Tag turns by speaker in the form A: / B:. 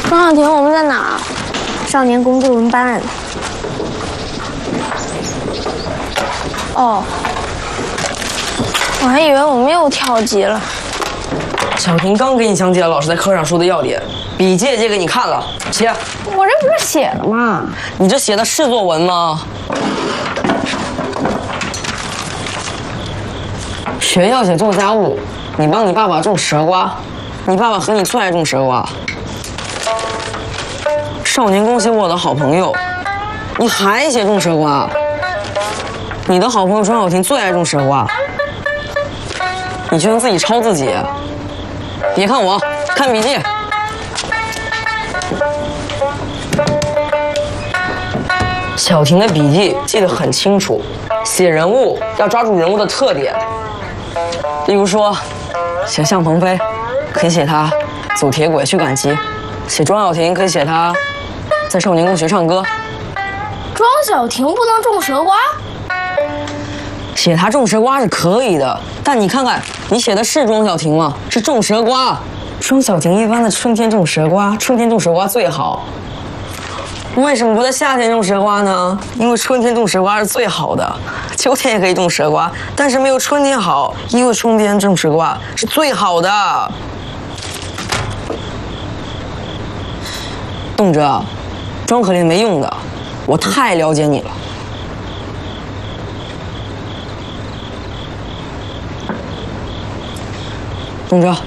A: 庄小婷，我们在哪儿？少年宫作文班。哦，我还以为我们又跳级了。
B: 小婷刚给你讲解了老师在课上说的要点，笔记也借给你看了，写。
A: 我这不是写了吗？
B: 你这写的是作文吗？学校写做家务，你帮你爸爸种蛇瓜，你爸爸和你最爱种蛇瓜。少年宫写我的好朋友，你还写种蛇瓜？你的好朋友庄小婷最爱种蛇瓜，你居然自己抄自己！别看我，看笔记。小婷的笔记记得很清楚，写人物要抓住人物的特点。例如说，写向鹏飞，可以写他走铁轨去赶集；写庄小婷，可以写他在少年宫学唱歌。
A: 庄小婷不能种蛇瓜？
B: 写他种蛇瓜是可以的，但你看看，你写的是庄小婷吗？是种蛇瓜。庄小婷一般的春天种蛇瓜，春天种蛇瓜最好。为什么不在夏天种蛇瓜呢？因为春天种蛇瓜是最好的，秋天也可以种蛇瓜，但是没有春天好，因为春天种蛇瓜是最好的。动辄，装可怜没用的，我太了解你了。动辄，